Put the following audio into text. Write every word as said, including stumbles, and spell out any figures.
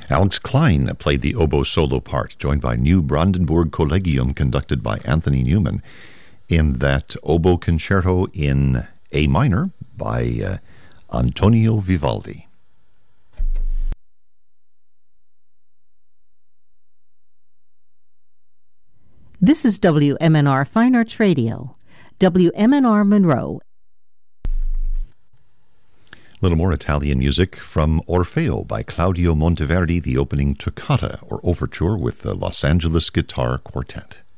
Alex Klein played the oboe solo part, joined by New Brandenburg Collegium conducted by Anthony Newman in that oboe concerto in A minor by uh, Antonio Vivaldi. This is W M N R Fine Arts Radio, W M N R Monroe. A little more Italian music from Orfeo by Claudio Monteverdi, the opening toccata or overture with the Los Angeles Guitar Quartet.